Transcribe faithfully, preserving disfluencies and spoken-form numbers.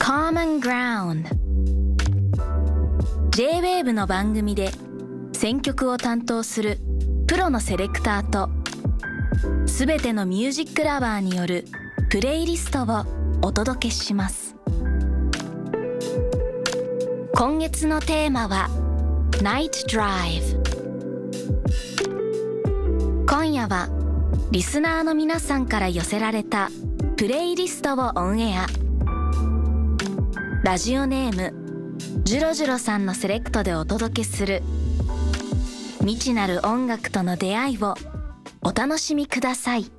Common Ground。 ジェイウェーブ の番組で選曲を担当するプロのセレクターとすべてのミュージックラバーによるプレイリストをお届けします。今月のテーマは Night Drive。 今夜はリスナーの皆さんから寄せられたプレイリストをオンエア。ラジオネームジュロジュロさんのセレクトでお届けする未知なる音楽との出会いをお楽しみください。